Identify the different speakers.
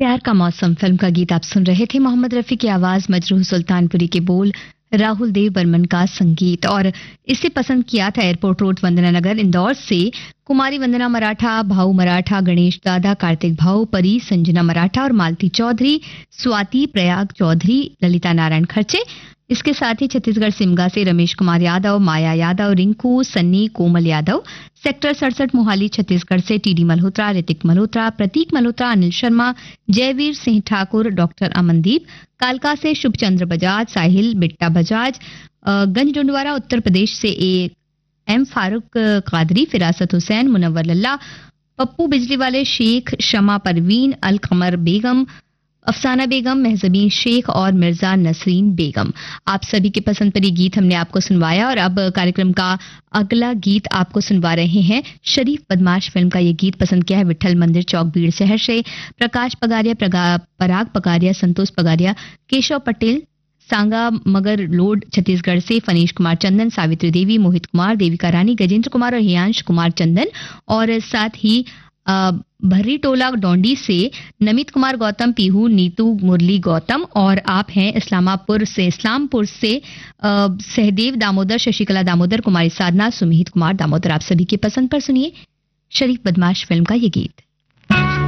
Speaker 1: प्यार का मौसम फिल्म का गीत आप सुन रहे थे। मोहम्मद रफी की आवाज, मजरूह सुल्तानपुरी के बोल, राहुल देव बर्मन का संगीत। और इसे पसंद किया था एयरपोर्ट रोड, वंदना नगर, इंदौर से कुमारी वंदना मराठा, भाऊ मराठा, गणेश दादा, कार्तिक भाऊ, परी, संजना मराठा और मालती चौधरी, स्वाति प्रयाग चौधरी, ललिता नारायण खर्चे। इसके साथ ही छत्तीसगढ़ सिमगा से रमेश कुमार यादव, माया यादव, रिंकू, सन्नी, कोमल यादव, सेक्टर 67 मोहाली छत्तीसगढ़ से टीडी मल्होत्रा, ऋतिक मल्होत्रा, प्रतीक मल्होत्रा, अनिल शर्मा, जयवीर सिंह ठाकुर, डॉक्टर अमनदीप, कालका से शुभचंद्र बजाज, साहिल बिट्टा बजाज, गंजडुंडवारा उत्तर प्रदेश से एम फारूक कादरी, फिरासत हुसैन, मुनव्वर लल्ला, पप्पू बिजली वाले शेख, शमा परवीन, अल कमर बेगम, अफसाना बेगम, महजबीन शेख और मिर्जा नसरीन बेगम। आप सभी के पसंद पर ये गीत हमने आपको सुनवाया और अब कार्यक्रम का अगला गीत आपको सुनवा रहे हैं। शरीफ बदमाश फिल्म का ये गीत पसंद किया है विठल मंदिर चौक, बीड़ शहर से प्रकाश पगारिया, पराग पगारिया, संतोष पगारिया, केशव पटेल, सांगा मगर लोड छत्तीसगढ़ से फनीश कुमार चंदन, सावित्री देवी, मोहित कुमार, देविका रानी, गजेंद्र कुमार और हियांश कुमार चंदन। और साथ ही भर्री टोला डोंडी से नमित कुमार गौतम, पीहू, नीतू, मुरली गौतम। और आप हैं इस्लामपुर से सहदेव दामोदर, शशिकला दामोदर, कुमारी साधना, सुमित कुमार दामोदर। आप सभी की पसंद पर सुनिए शरीफ बदमाश फिल्म का ये गीत।